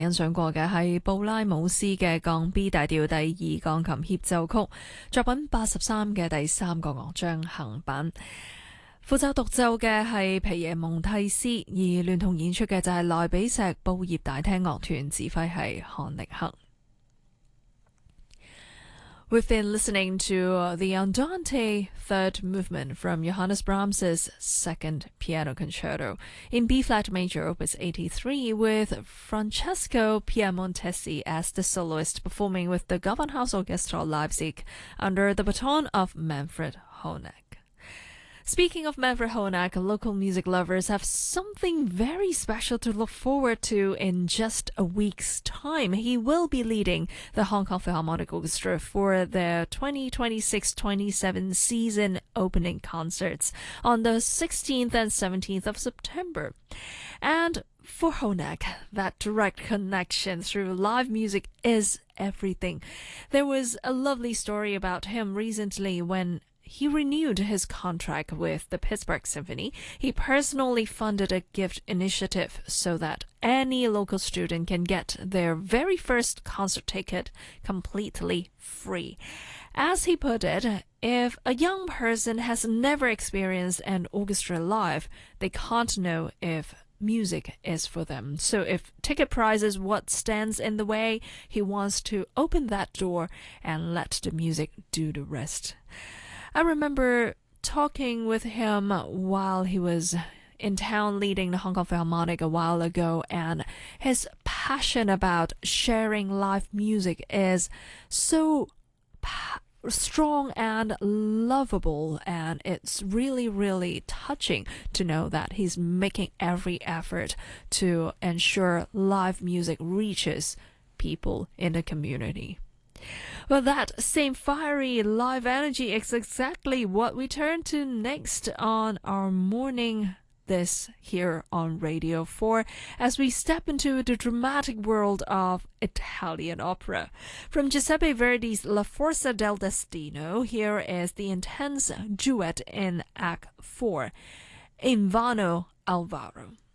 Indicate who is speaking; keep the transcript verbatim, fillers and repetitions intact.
Speaker 1: 欣賞過嘅係布拉姆斯嘅降 B 大調第二鋼琴協奏曲，作品八十三嘅第三個樂章行版。負責獨奏嘅係皮耶蒙蒂斯，而聯同演出嘅就係萊比錫布葉大廳樂團，指揮係漢力克。We've been listening to the Andante Third Movement from Johannes Brahms's Second Piano Concerto in B-flat major, Opus eighty-three, with Francesco Piemontesi as the soloist, performing with the Gewandhaus Orchestra Leipzig under the baton of Manfred Honeck. Speaking of Manfred Honeck, local music lovers have something very special to look forward to in just a week's time. He will be leading the Hong Kong Philharmonic Orchestra for their twenty twenty-six twenty-seven season opening concerts on the sixteenth and seventeenth of September. And for Honeck, that direct connection through live music is everything. There was a lovely story about him recently when he renewed his contract with the Pittsburgh Symphony. He personally funded a gift initiative so that any local student can get their very first concert ticket completely free. As he put it, if a young person has never experienced an orchestra live, they can't know if music is for them. So if ticket price is what stands in the way, he wants to open that door and let the music do the rest. I remember talking with him while he was in town leading the Hong Kong Philharmonic a while ago, and his passion about sharing live music is so pa- strong and lovable, and it's really, really touching to know that he's making every effort to ensure live music reaches people in the community. Well, that same fiery live energy is exactly what we turn to next on our morning this here on Radio four as we step into the dramatic world of Italian opera. From Giuseppe Verdi's La Forza del Destino, here is the intense duet in Act four, Invano Alvaro.